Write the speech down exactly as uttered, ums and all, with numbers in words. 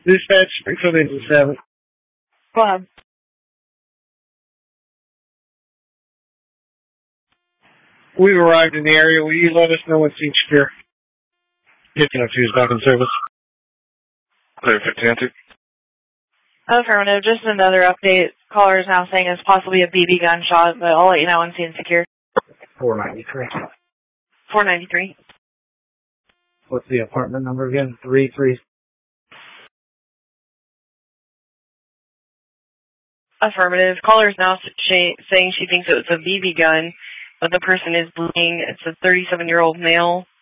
Dispatch, Springfield eight seven. Go ahead. We've arrived in the area. Will you let us know what's each secure? fifteen oh two is back in service. Clear fifteen oh two. Affirmative. Just another update. Caller is now saying it's possibly a B B gun shot, but I'll let you know when seen secure. four ninety-three. four ninety-three. What's the apartment number again? three three. Affirmative. Caller is now sh- saying she thinks it was a B B gun, but the person is bleeding. It's a thirty-seven-year-old male.